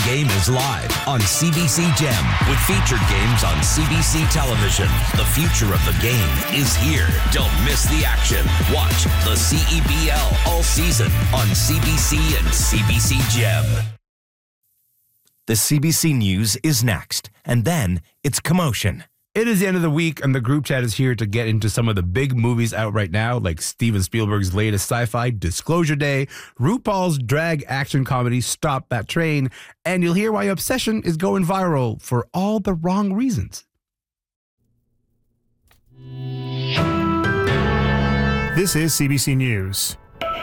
Game is live on CBC Gem with featured games on CBC television. The future of the game is here. Don't miss the action. Watch the CEBL all season on CBC and CBC Gem. The CBC News is next, and then it's Commotion. It is the end of the week, and the group chat is here to get into some of the big movies out right now, like Steven Spielberg's latest sci-fi, Disclosure Day, RuPaul's drag action comedy, Stop That Train, and you'll hear why Obsession is going viral for all the wrong reasons. This is CBC News.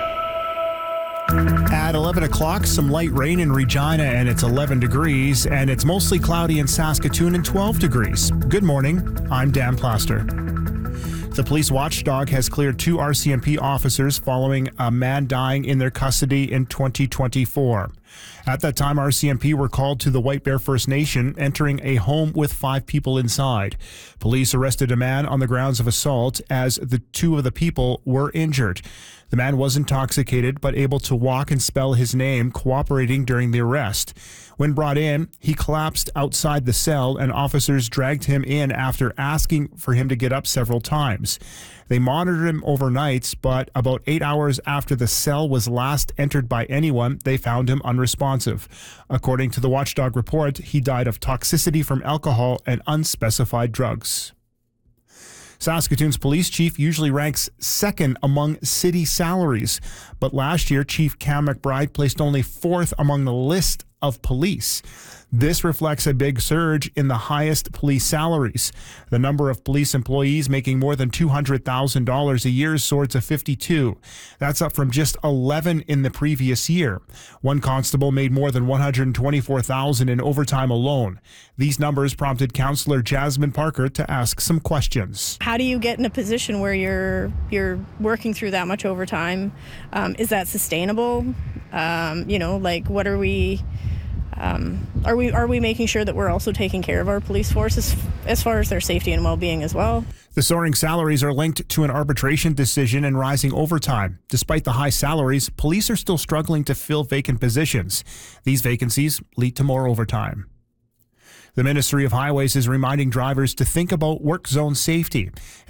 At 11 o'clock, some light rain in Regina, and it's 11 degrees, and it's mostly cloudy in Saskatoon and 12 degrees. Good morning, I'm Dan Plaster. The police watchdog has cleared 2 RCMP officers following a man dying in their custody in 2024. At that time, RCMP were called to the White Bear First Nation, entering a home with 5 people inside. Police arrested a man on the grounds of assault as the 2 of the people were injured. The man was intoxicated but able to walk and spell his name, cooperating during the arrest. When brought in, he collapsed outside the cell, and officers dragged him in after asking for him to get up several times. They monitored him overnight, but about 8 hours after the cell was last entered by anyone, they found him unresponsive. According to the watchdog report, he died of toxicity from alcohol and unspecified drugs. Saskatoon's police chief usually ranks second among city salaries, but last year, Chief Cam McBride placed only 4th among the list of police. This reflects a big surge in the highest police salaries. The number of police employees making more than $200,000 a year soared to 52. That's up from just 11 in the previous year. One constable made more than $124,000 in overtime alone. These numbers prompted Councillor Jasmine Parker to ask some questions. How do you get in a position where you're working through that much overtime? Is that sustainable? What are we? Are we making sure that we're also taking care of our police forces as far as their safety and well-being as well? The soaring salaries are linked to an arbitration decision and rising overtime. Despite the high salaries, police are still struggling to fill vacant positions. These vacancies lead to more overtime. The Ministry of Highways is reminding drivers to think about work zone safety.